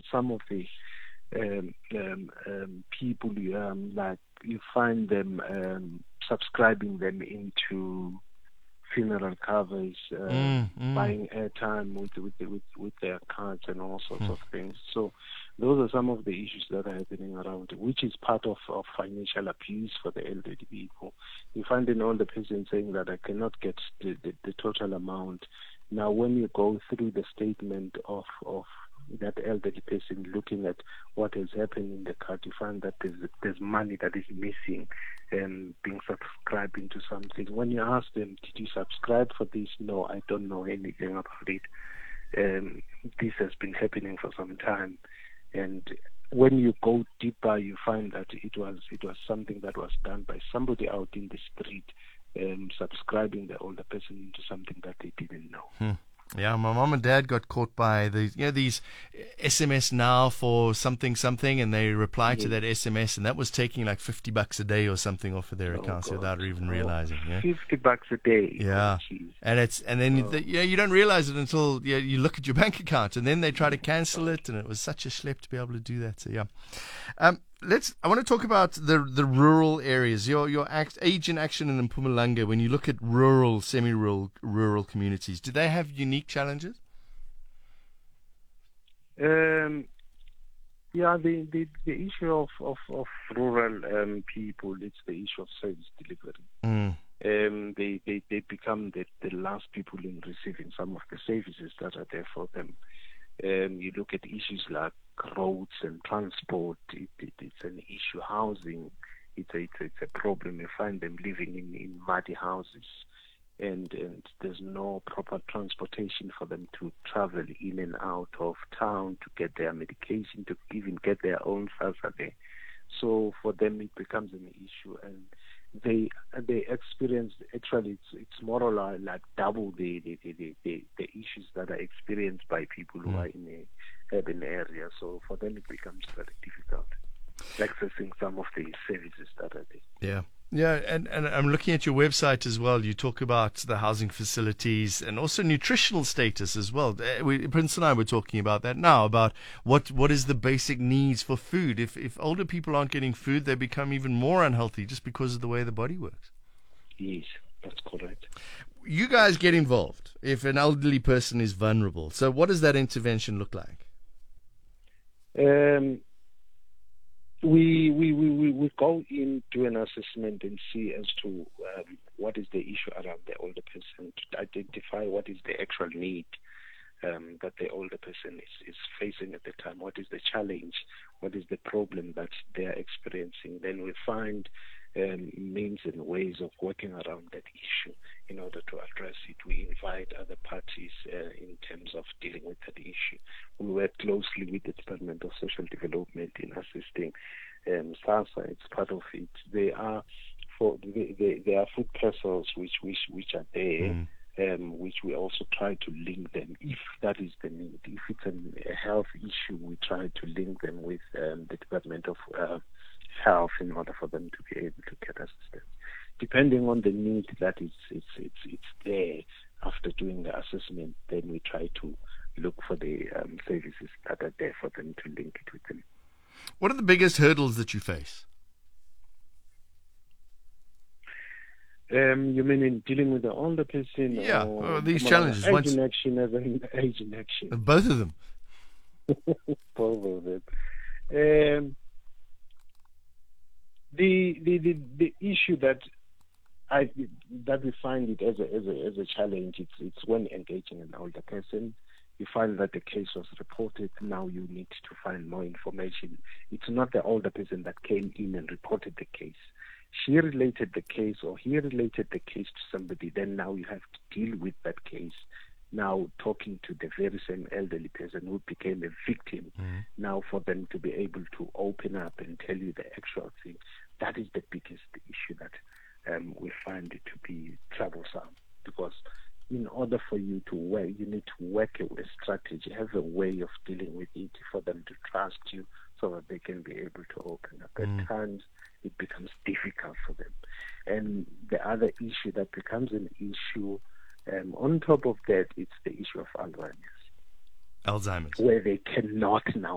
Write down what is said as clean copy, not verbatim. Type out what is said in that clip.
some of the people, like you find them subscribing them into funeral covers, buying airtime with their cards and all sorts of things. So those are some of the issues that are happening around, which is part of financial abuse for the elderly people. You find an older person saying that I cannot get the total amount. Now, when you go through the statement of that elderly person, looking at what has happened in the card, you find that there's money that is missing and being subscribed into something. When you ask them, did you subscribe for this? No, I don't know anything about it. This has been happening for some time. And when you go deeper, you find that it was something that was done by somebody out in the street, subscribing the older person into something that they didn't know. Yeah, my mom and dad got caught by these SMS now for something, and they replied to that SMS, and that was taking like $50 a day or something off of their accounts without even realizing. Yeah, $50 a day. Yeah, and then you don't realize it until you look at your bank account, and then they try to cancel it, and it was such a schlep to be able to do that. So yeah. I want to talk about the rural areas. Your Age in Action in Mpumalanga. When you look at rural, semi-rural communities, do they have unique challenges? The issue of rural people, it's the issue of service delivery. They become the last people in receiving some of the services that are there for them. You look at issues like roads and transport, it's an issue. Housing, it's a problem. You find them living in muddy houses, and there's no proper transportation for them to travel in and out of town to get their medication, to even get their own salary. So for them, it becomes an issue, and they experience, actually it's more or less like double the issues that are experienced by people who are in the urban area. So for them, it becomes very difficult accessing some of the services that are there. Yeah, and I'm looking at your website as well. You talk about the housing facilities and also nutritional status as well. Prince and I were talking about that now, about what is the basic needs for food. If older people aren't getting food, they become even more unhealthy just because of the way the body works. Yes, that's correct. You guys get involved if an elderly person is vulnerable. So what does that intervention look like? We go in, do an assessment and see as to what is the issue around the older person, to identify what is the actual need that the older person is facing at the time, what is the challenge, what is the problem that they are experiencing. Then we find means and ways of working around that issue in order to address it. We invite other parties in terms of dealing with that issue. We work closely with the Department of Social Development in assisting SASSA. It's part of it. There are food parcels which are there, which we also try to link them if that is the need. If it's a health issue, we try to link them with the Department of Health in order for them to be able to get assistance. Depending on the need that it's there, after doing the assessment, then we try to look for the services that are there for them to link it with them. What are the biggest hurdles that you face? You mean in dealing with the older person? Yeah, or these challenges. Age in Action, as in Age in Action. Both of them. Both of them. The issue that we find it as a challenge, it's when engaging an older person. You find that the case was reported. Now you need to find more information. It's not the older person that came in and reported the case. She related the case, or he related the case to somebody. Then now you have to deal with that case. Now talking to the very same elderly person who became a victim. Now for them to be able to open up and tell you the actual thing, that is the biggest issue that we find it to be troublesome. Because in order for you to work, you need to work a strategy, have a way of dealing with it for them to trust you so that they can be able to open up. At times, it becomes difficult for them. And the other issue that becomes an issue, on top of that, it's the issue of Alzheimer's. Alzheimer's. Where they cannot now